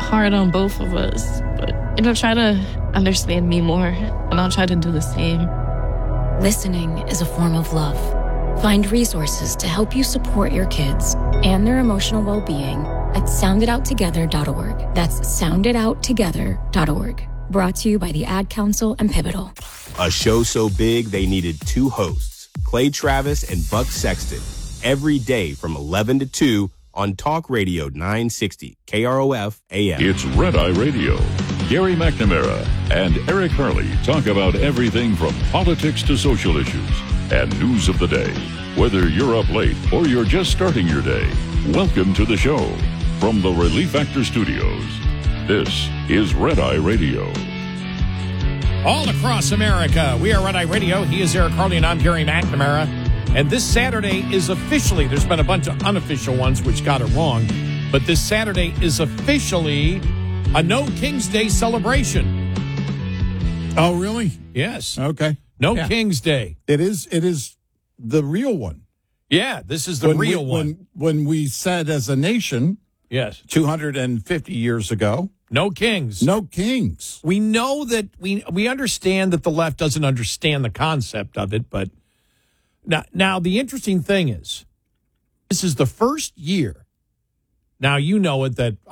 hard on both of us. But, try to understand me more, and I'll try to do the same. Listening is a form of love. Find resources to help you support your kids and their emotional well-being at sounditouttogether.org. That's sounditouttogether.org. Brought to you by the Ad Council and Pivotal. A show so big they needed two hosts, Clay Travis and Buck Sexton, every day from 11 to 2 on Talk Radio 960 KROF AM. It's Red Eye Radio. Gary McNamara and Eric Harley talk about everything from politics to social issues and news of the day. Whether you're up late or you're just starting your day, welcome to the show. From the Relief Factor Studios, this is Red Eye Radio. All across America, we are Red Eye Radio. He is Eric Harley and I'm Gary McNamara. And this Saturday is officially, there's been a bunch of unofficial ones which got it wrong, but this Saturday is officially a No King's Day celebration. Oh, really? Yes. Okay. No King's Day. It is the real one. Yeah, this is the real one. When we said as a nation, yes, 250 years ago, no kings. No kings. We know that we understand that the left doesn't understand the concept of it, but now the interesting thing is, this is the first year. Now, you know it, that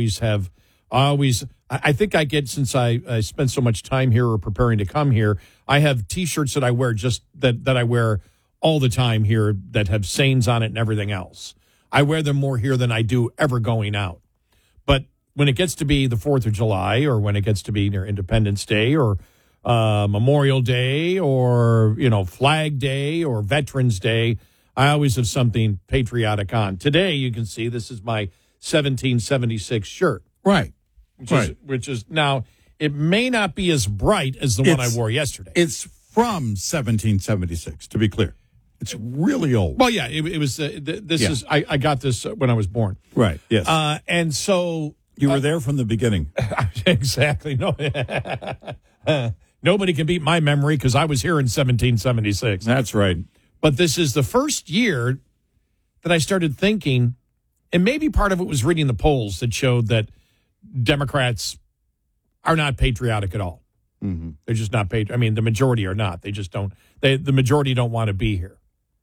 I think I get, since I spent so much time here or preparing to come here, I have T-shirts that I wear that I wear all the time here that have sayings on it and everything else. I wear them more here than I do ever going out. But when it gets to be the 4th of July, or when it gets to be near Independence Day or Memorial Day, or, Flag Day or Veterans Day, I always have something patriotic on. Today, you can see this is my 1776 shirt. Right. Which is now, it may not be as bright as the one I wore yesterday. It's from 1776, to be clear. It's really old. Well, yeah, it was. I got this when I was born. Right. Yes. And so you were there from the beginning. Exactly. No, nobody can beat my memory because I was here in 1776. That's right. But this is the first year that I started thinking, and maybe part of it was reading the polls that showed that Democrats are not patriotic at all. Mm-hmm. They're just not patriotic. I mean, the majority are not. They just don't. The majority don't want to be here.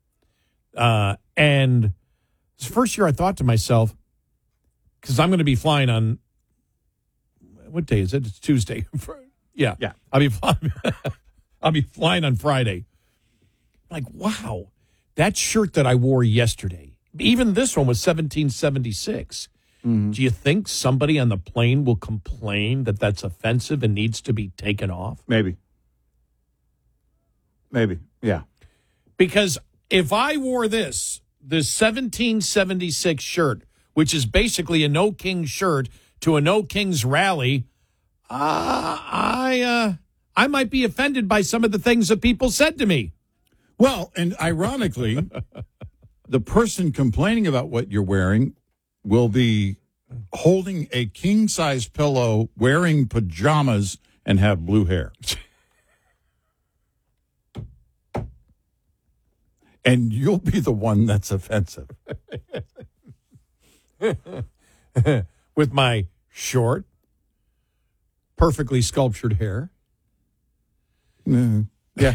And this first year I thought to myself, because I'm going to be flying on, what day is it? It's Tuesday. Yeah. I'll be flying on Friday. Like, wow, that shirt that I wore yesterday, even this one was 1776. Mm-hmm. Do you think somebody on the plane will complain that that's offensive and needs to be taken off? Maybe. Yeah. Because if I wore this 1776 shirt, which is basically a No Kings shirt, to a No Kings rally, I might be offended by some of the things that people said to me. Well, and ironically, the person complaining about what you're wearing will be holding a king-size pillow, wearing pajamas, and have blue hair. And you'll be the one that's offensive. With my short, perfectly sculptured hair. Yeah.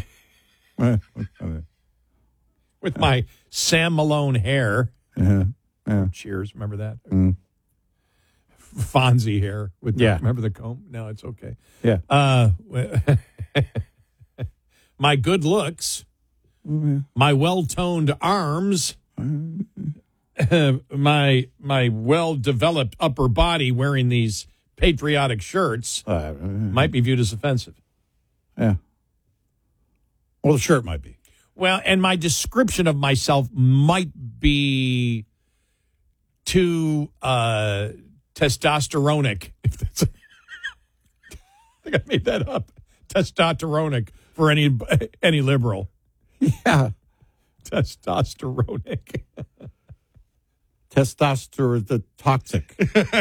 With my Sam Malone hair. Yeah. Cheers, remember that? Mm. Fonzie hair. Remember the comb? No, it's okay. Yeah. My good looks. My well-toned arms. My well-developed upper body wearing these patriotic shirts might be viewed as offensive. Yeah. Well, the shirt might be. Well, and my description of myself might be too testosteronic. If that's I think I made that up. Testosteronic for any liberal. Yeah. Testosteronic. Testosterone, the toxic.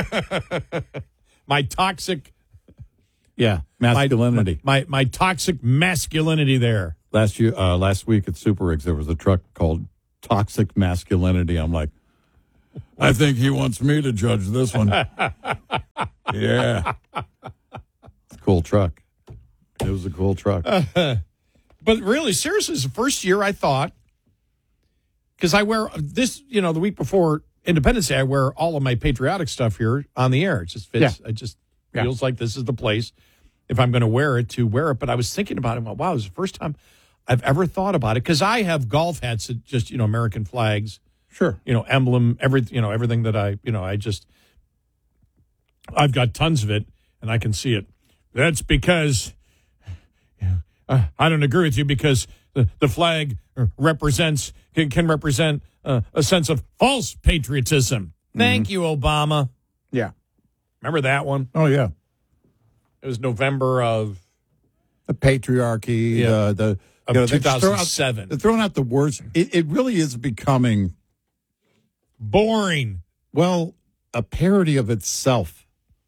My toxic. Yeah, masculinity. My toxic masculinity there. Last week at Super Rigs, there was a truck called Toxic Masculinity. I'm like, I think he wants me to judge this one. Yeah. It's a cool truck. It was a cool truck. But really, seriously, it's the first year I thought, because I wear this, the week before Independence Day, I wear all of my patriotic stuff here on the air. It just fits. Yeah. It just feels like this is the place, if I'm going to wear it, to wear it. But I was thinking about it. Wow, it was the first time I've ever thought about it, because I have golf hats that just, American flags. Sure. Emblem, everything that I've got tons of it, and I can see it. That's because I don't agree with you, because the flag can represent a sense of false patriotism. Thank you, Obama. Yeah. Remember that one? Oh, yeah. It was November of The patriarchy, of 2007. They're throwing out the words. It really is becoming, boring. well, a parody of itself.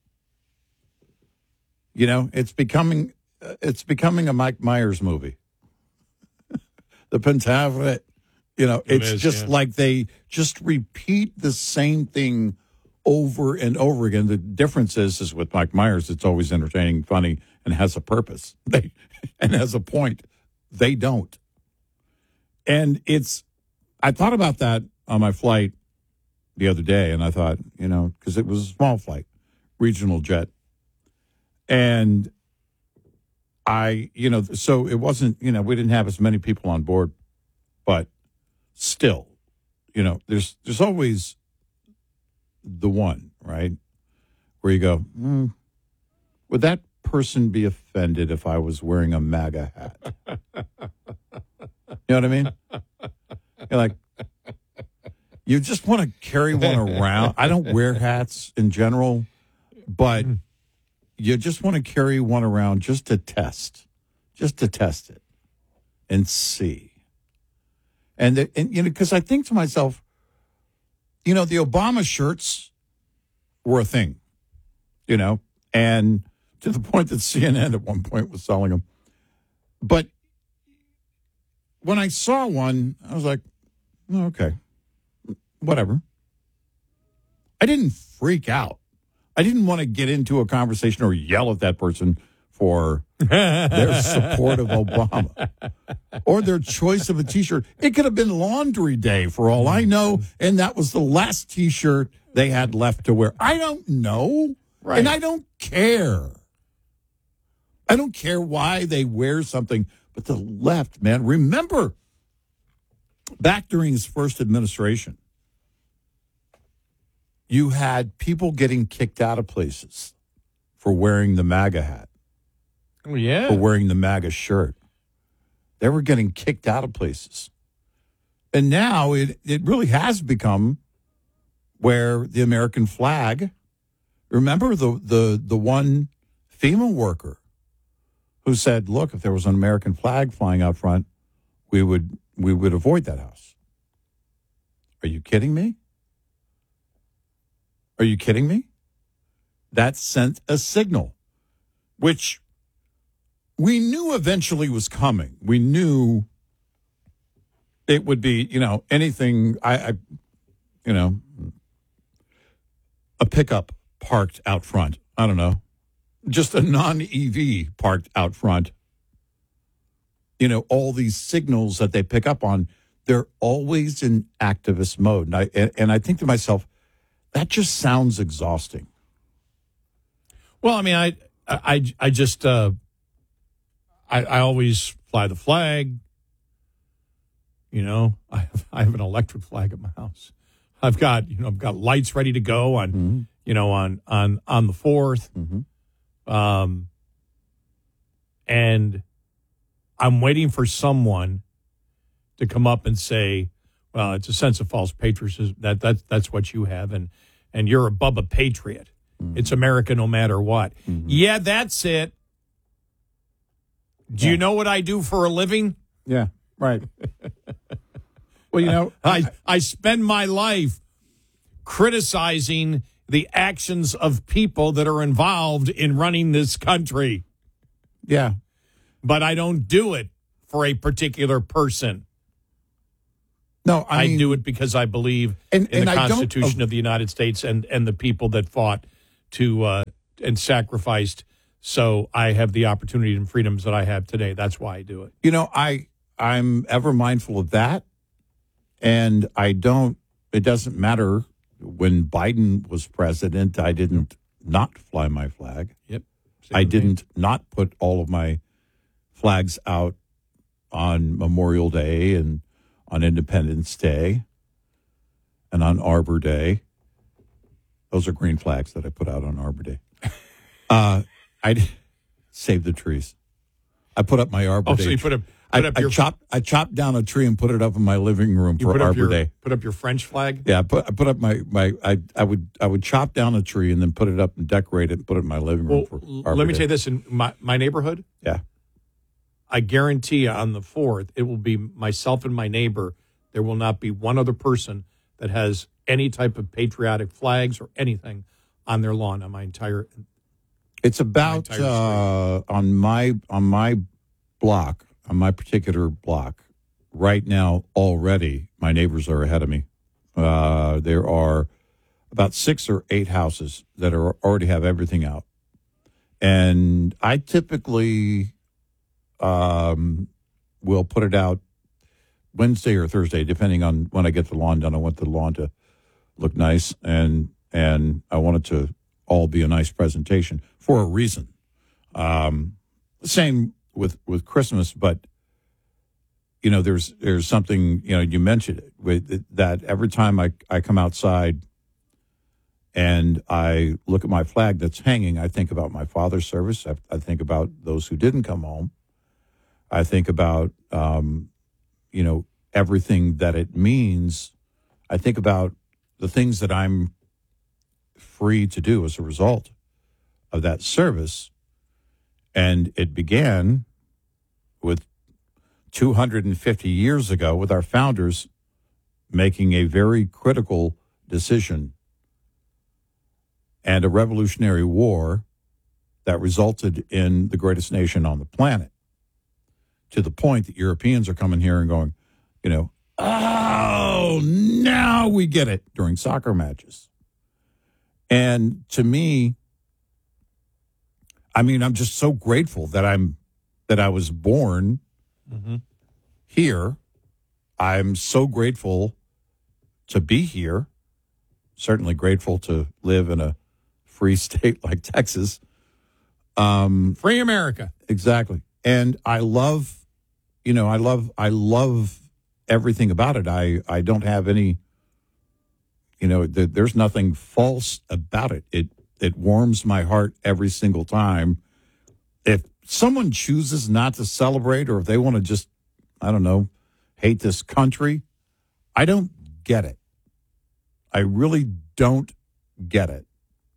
It's becoming a Mike Myers movie. The Pentaveret, it's is, just yeah. like they just repeat the same thing over and over again. The difference is with Mike Myers, it's always entertaining, funny, and has a purpose. And has a point. They don't. And I thought about that on my flight the other day, and I thought, because it was a small flight, regional jet. And so it wasn't, we didn't have as many people on board, but still, there's always the one, right? Where you go, would that person be offended if I was wearing a MAGA hat? You know what I mean? You're like, you just want to carry one around. I don't wear hats in general, but you just want to carry one around just to test it and see. And because I think to myself, the Obama shirts were a thing, and to the point that CNN at one point was selling them. But when I saw one, I was like, oh, okay, whatever. I didn't freak out. I didn't want to get into a conversation or yell at that person for their support of Obama or their choice of a T-shirt. It could have been laundry day for all I know, and that was the last T-shirt they had left to wear. I don't know, Right. And I don't care. I don't care why they wear something, but the left, man, remember back during his first administration, you had people getting kicked out of places for wearing the MAGA hat, Oh, yeah. for wearing the MAGA shirt. They were getting kicked out of places. And now it really has become where the American flag, remember the one FEMA worker who said, look, if there was an American flag flying out front, we would avoid that house. Are you kidding me? Are you kidding me? That sent a signal, which we knew eventually was coming. We knew it would be, anything, a pickup parked out front. I don't know. Just a non-EV parked out front. All these signals that they pick up on, they're always in activist mode. And I think to myself, that just sounds exhausting. Well, I mean, I just I always fly the flag. I have an electric flag at my house. I've got lights ready to go on on the 4th. Mm-hmm. And I'm waiting for someone to come up and say, well, it's a sense of false patriotism. That's what you have, and you're a Bubba patriot. Mm-hmm. It's America no matter what. Mm-hmm. Yeah, that's it. Do you know what I do for a living? Yeah, right. Well, I spend my life criticizing the actions of people that are involved in running this country. Yeah. But I don't do it for a particular person. No, I mean, do it because I believe in the Constitution of the United States and the people that fought to and sacrificed so I have the opportunity and freedoms that I have today. That's why I do it. You know, I'm ever mindful of that, and it doesn't matter. When Biden was president, I didn't not fly my flag. Yep. I didn't not put all of my flags out on Memorial Day and on Independence Day and on Arbor Day. Those are green flags that I put out on Arbor Day. I saved the trees. I put up my Arbor Day. So you put up I chopped down a tree and put it up in my living room for Arbor Day. Put up your French flag? Yeah, I put up I would chop down a tree and then put it up and decorate it and put it in my living room for Arbor let me Day. tell you this, in my neighborhood, Yeah. I guarantee you on the 4th, it will be myself and my neighbor. There will not be one other person that has any type of patriotic flags or anything on their lawn on my entire. It's about on my block, on my particular block, right now already, my neighbors are ahead of me. There are about 6 or 8 houses that already have everything out. And I typically will put it out Wednesday or Thursday, depending on when I get the lawn done. I want the lawn to look nice, and I want it to all be a nice presentation for a reason. Same with Christmas, but you know, there's something, you know, you mentioned it with that every time I come outside and I look at my flag that's hanging, I think about my father's service. I think about those who didn't come home. I think about you know, everything that it means. I think about the things that I'm free to do as a result of that service. And it began with 250 years ago with our founders making a very critical decision and a revolutionary war that resulted in the greatest nation on the planet, to the point that Europeans are coming here and going, you know, oh, now we get it, during soccer matches. And to me, I mean, I'm just so grateful that I was born here. I'm so grateful to be here. Certainly grateful to live in a free state like Texas. Free America. Exactly. And I love, you know, I love everything about it. I don't have any, you know, there's nothing false about it. It warms my heart every single time. If someone chooses not to celebrate, or if they want to just, I don't know, hate this country, I don't get it. I really don't get it.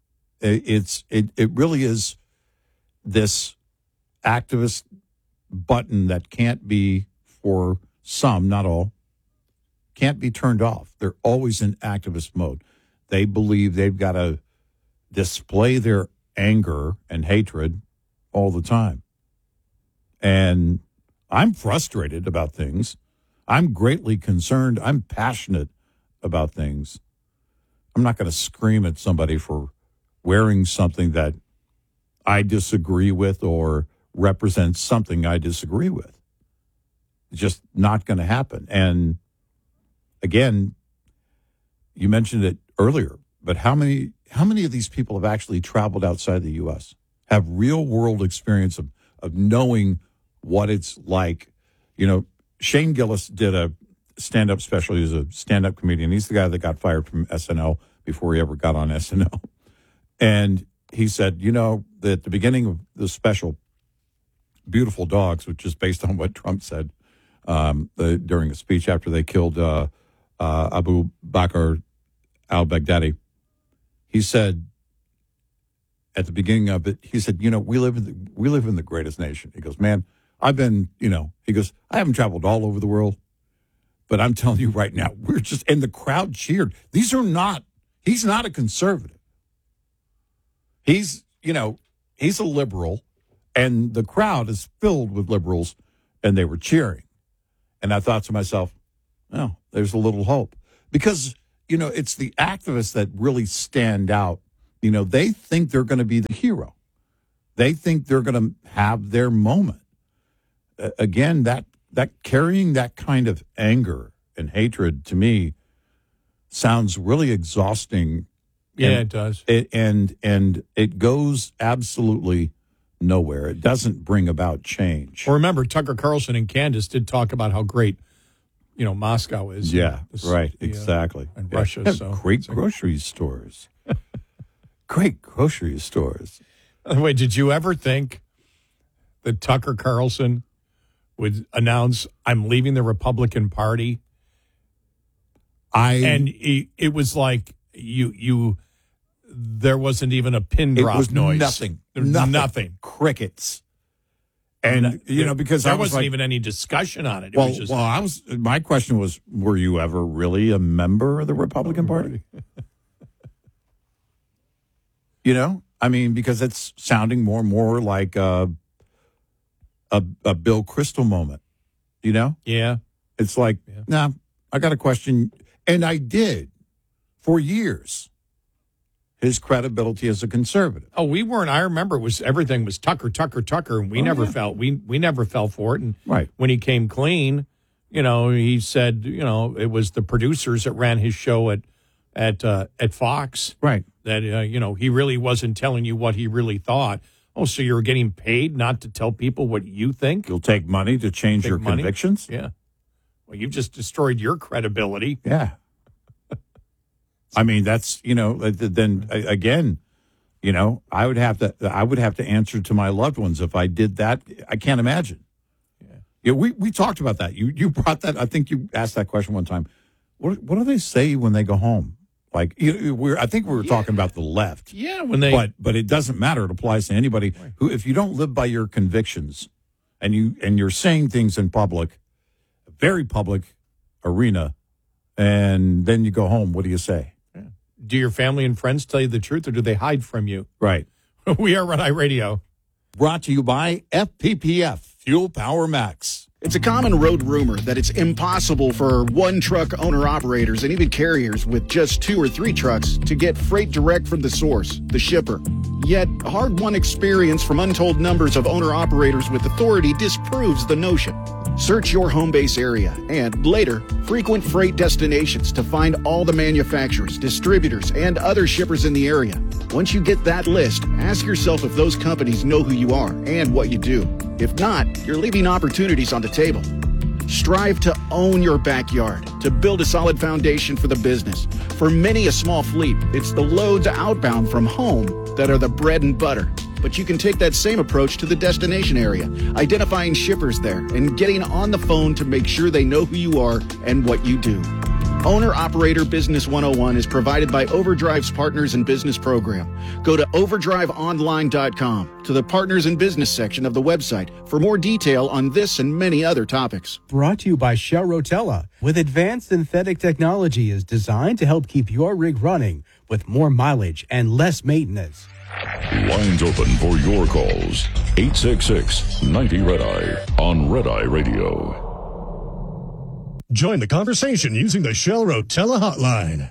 It really is this activist button that can't be, for some, not all, can't be turned off. They're always in activist mode. They believe they've got to display their anger and hatred all the time. And I'm frustrated about things. I'm greatly concerned. I'm passionate about things. I'm not going to scream at somebody for wearing something that I disagree with or represents something I disagree with. It's just not going to happen. And again, you mentioned it earlier, but how many of these people have actually traveled outside the U.S., have real world experience of knowing what it's like? You know, Shane Gillis did a stand-up special. He was a stand-up comedian. He's the guy that got fired from SNL before he ever got on SNL. And he said, you know, that at the beginning of the special, Beautiful Dogs, which is based on what Trump said during a speech after they killed Abu Bakr al-Baghdadi, he said at the beginning of it, he said, you know, we live in the greatest nation. He goes, man, I've been, you know, he goes, I haven't traveled all over the world, but I'm telling you right now, we're just, and the crowd cheered. He's not a conservative. He's, you know, he's a liberal, and the crowd is filled with liberals, and they were cheering. And I thought to myself, oh, there's a little hope. Because, you know, it's the activists that really stand out You know, they think they're going to be the hero. They think they're going to have their moment. Again, that carrying that kind of anger and hatred to me sounds really exhausting. Yeah, it does. And it goes absolutely nowhere. It doesn't bring about change. Well, remember, Tucker Carlson and Candace did talk about how great, Moscow is. Yeah, right, exactly. And Russia. Have so great grocery stores. Great grocery stores. By the way, did you ever think that Tucker Carlson would announce, "I'm leaving the Republican Party"? It was like there wasn't even a pin drop it was noise. Nothing. Crickets. And because there I was wasn't even any discussion on it. My question was, were you ever really a member of the Republican Party? Because it's sounding more and more like a Bill Kristol moment. Yeah. It's like, nah, I got a question. And I did for years. His credibility as a conservative. Oh, we weren't. I remember everything was Tucker, and we never fell for it. And right. When he came clean, he said, it was the producers that ran his show at Fox. Right. That he really wasn't telling you what he really thought. Oh, so you're getting paid not to tell people what you think? You'll take money to change your convictions? Yeah. Well, you've just destroyed your credibility. Yeah. That's, then again, I would have to answer to my loved ones if I did that. I can't imagine. Yeah. We talked about that. You brought that. I think you asked that question one time. What do they say when they go home? Like, I think we were talking about the left. Yeah. But it doesn't matter. It applies to anybody who, if you don't live by your convictions and you're saying things in public, a very public arena, and then you go home, what do you say? Do your family and friends tell you the truth, or do they hide from you? Right. We are Red Eye Radio. Brought to you by FPPF, Fuel Power Max. It's a common road rumor that it's impossible for one-truck owner-operators and even carriers with just 2 or 3 trucks to get freight direct from the source, the shipper. Yet, hard-won experience from untold numbers of owner-operators with authority disproves the notion. Search your home base area and, later, frequent freight destinations to find all the manufacturers, distributors, and other shippers in the area. Once you get that list, ask yourself if those companies know who you are and what you do. If not, you're leaving opportunities on the table. Strive to own your backyard, to build a solid foundation for the business. For many a small fleet, it's the loads outbound from home that are the bread and butter. But you can take that same approach to the destination area, identifying shippers there and getting on the phone to make sure they know who you are and what you do. Owner-Operator Business 101 is provided by Overdrive's Partners in Business program. Go to overdriveonline.com to the Partners in Business section of the website for more detail on this and many other topics. Brought to you by Shell Rotella. With advanced synthetic technology is designed to help keep your rig running with more mileage and less maintenance. Lines open for your calls. 866-90-RED-EYE on Red Eye Radio. Join the conversation using the Shell Rotella hotline.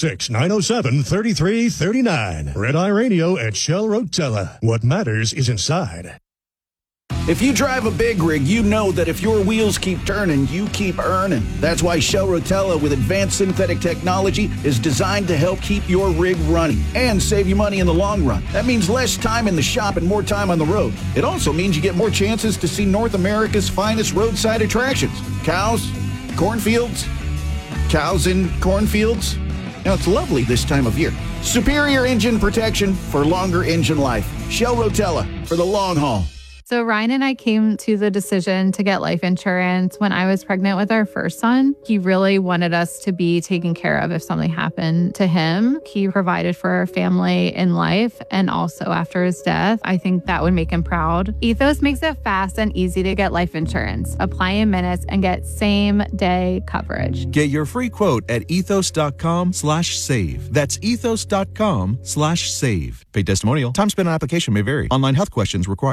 866-907-3339. Red Eye Radio at Shell Rotella. What matters is inside. If you drive a big rig, you know that if your wheels keep turning, you keep earning. That's why Shell Rotella with advanced synthetic technology is designed to help keep your rig running and save you money in the long run. That means less time in the shop and more time on the road. It also means you get more chances to see North America's finest roadside attractions. Cows, cornfields, cows in cornfields. Now, it's lovely this time of year. Superior engine protection for longer engine life. Shell Rotella for the long haul. So Ryan and I came to the decision to get life insurance when I was pregnant with our first son. He really wanted us to be taken care of if something happened to him. He provided for our family in life and also after his death. I think that would make him proud. Ethos makes it fast and easy to get life insurance. Apply in minutes and get same-day coverage. Get your free quote at ethos.com/save. That's ethos.com/save. Paid testimonial. Time spent on application may vary. Online health questions required.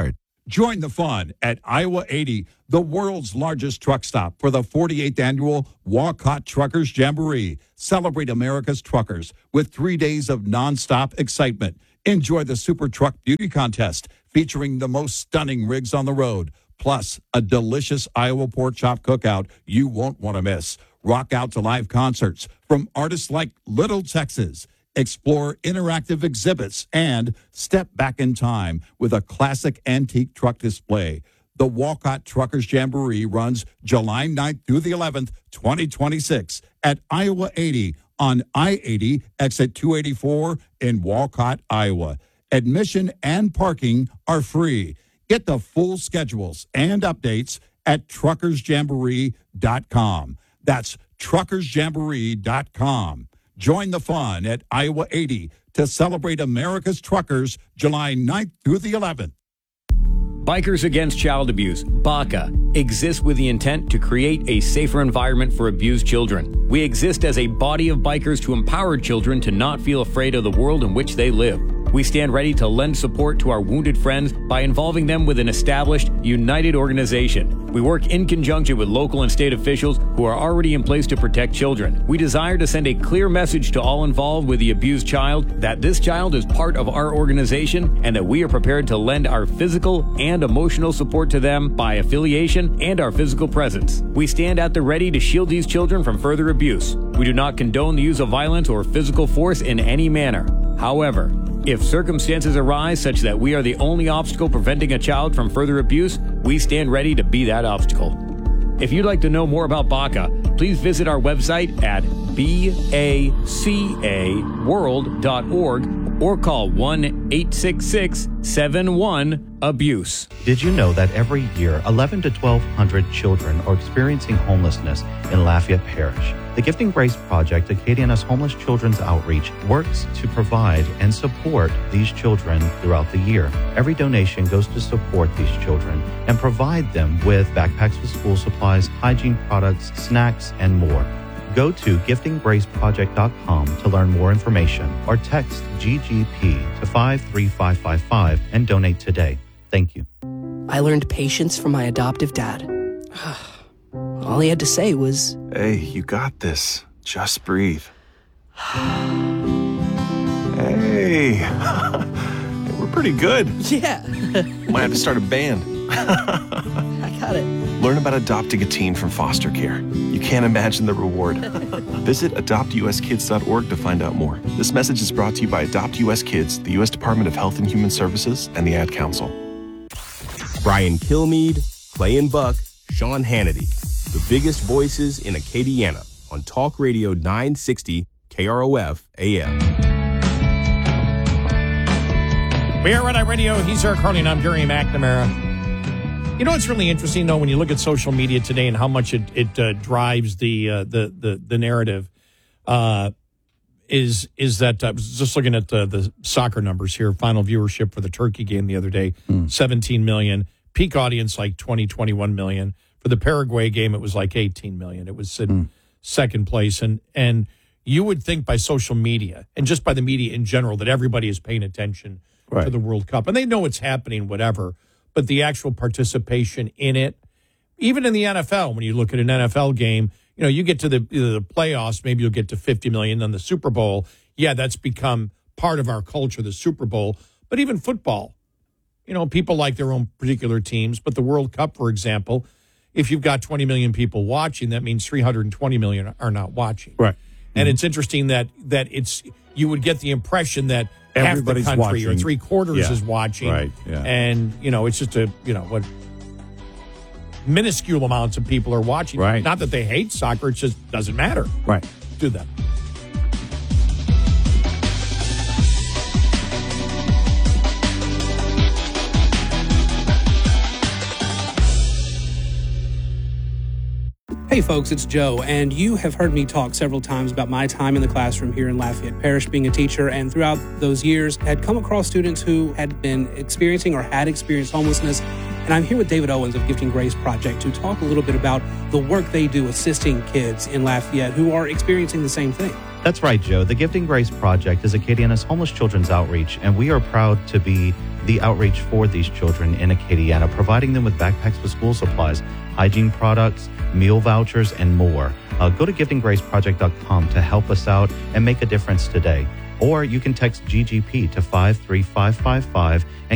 Join the fun at Iowa 80, the world's largest truck stop for the 48th annual Walcott Truckers Jamboree. Celebrate America's truckers with 3 days of nonstop excitement. Enjoy the Super Truck Beauty Contest featuring the most stunning rigs on the road, plus a delicious Iowa pork chop cookout you won't want to miss. Rock out to live concerts from artists like Little Texas. Explore interactive exhibits and step back in time with a classic antique truck display. The Walcott Truckers Jamboree runs July 9th through the 11th, 2026 at Iowa 80 on I-80 exit 284 in Walcott, Iowa. Admission and parking are free. Get the full schedules and updates at truckersjamboree.com. That's truckersjamboree.com. Join the fun at Iowa 80 to celebrate America's truckers July 9th through the 11th. Bikers Against Child Abuse, BACA, exists with the intent to create a safer environment for abused children. We exist as a body of bikers to empower children to not feel afraid of the world in which they live. We stand ready to lend support to our wounded friends by involving them with an established, united organization. We work in conjunction with local and state officials who are already in place to protect children. We desire to send a clear message to all involved with the abused child that this child is part of our organization and that we are prepared to lend our physical and emotional support to them by affiliation and our physical presence. We stand at the ready to shield these children from further abuse. We do not condone the use of violence or physical force in any manner. However, if circumstances arise such that we are the only obstacle preventing a child from further abuse, we stand ready to be that obstacle. If you'd like to know more about BACA, please visit our website at bacaworld.org or call 1-866-71-ABUSE. Did you know that every year 11 to 1,200 children are experiencing homelessness in Lafayette Parish? The Gifting Grace Project, Acadiana's Homeless Children's Outreach, works to provide and support these children throughout the year. Every donation goes to support these children and provide them with backpacks with school supplies, hygiene products, snacks, and more. Go to giftinggraceproject.com to learn more information or text GGP to 53555 and donate today. Thank you. I learned patience from my adoptive dad. All he had to say was, "Hey, you got this. Just breathe." Hey, we're pretty good. Yeah. Might have to start a band. I got it. Learn about adopting a teen from foster care. You can't imagine the reward. Visit adoptuskids.org to find out more. This message is brought to you by Adopt US Kids, the U.S. Department of Health and Human Services, and the Ad Council. Brian Kilmeade, Clay and Buck, Sean Hannity. The biggest voices in Acadiana on Talk Radio 960 KROF AM. We are Red Eye Radio. He's Eric Harley, and I'm Gary McNamara. You know what's really interesting, though, when you look at social media today and how much it drives the narrative, is that I was just looking at the soccer numbers here. Final viewership for the Turkey game the other day, 17 million. Peak audience like 21 million. For the Paraguay game, it was like 18 million. It was in second place. And you would think by social media and just by the media in general that everybody is paying attention to the World Cup. And they know it's happening, whatever. But the actual participation in it, even in the NFL, when you look at an NFL game, you know, you get to the playoffs, maybe you'll get to 50 million. Then the Super Bowl, yeah, that's become part of our culture, the Super Bowl. But even football, you know, people like their own particular teams. But the World Cup, for example, if you've got 20 million people watching, that means 320 million are not watching. Right. And it's interesting that it's, you would get the impression that everybody's half the country watching. or three-quarters is watching. Right. Yeah. And, you know, it's just what minuscule amounts of people are watching. Right. Not that they hate soccer, it just doesn't matter. Right. To them. Hey folks, it's Joe, and you have heard me talk several times about my time in the classroom here in Lafayette Parish being a teacher, and throughout those years had come across students who had been experiencing or had experienced homelessness. And I'm here with David Owens of Gifting Grace Project to talk a little bit about the work they do assisting kids in Lafayette who are experiencing the same thing. That's right, Joe. The Gifting Grace Project is Acadiana's Homeless Children's Outreach, and we are proud to be the outreach for these children in Acadiana, providing them with backpacks with school supplies, hygiene products, meal vouchers, and more. Go to giftinggraceproject.com to help us out and make a difference today. Or you can text GGP to 53555 and